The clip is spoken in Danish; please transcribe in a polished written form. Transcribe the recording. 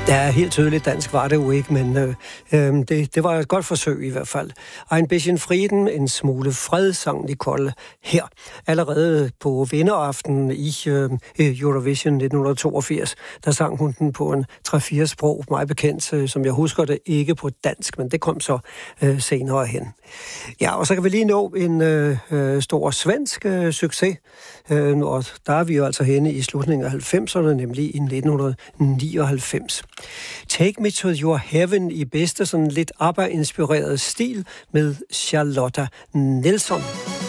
Ja, helt tydeligt dansk var det jo ikke, men det var et godt forsøg i hvert fald. Ein bisschen Frieden, en smule fred, sang Nicole her. Allerede på vinderaften i Eurovision 1982, der sang hun den på en 3-4 sprog, meget bekendt, som jeg husker det, ikke på dansk, men det kom så senere hen. Ja, og så kan vi lige nå en stor svensk succes, og der er vi jo altså henne i slutningen af 90'erne, nemlig i 1999. Take Me to Your Heaven i bedste sådan lidt ABBA-inspireret stil med Charlotta Nilsson.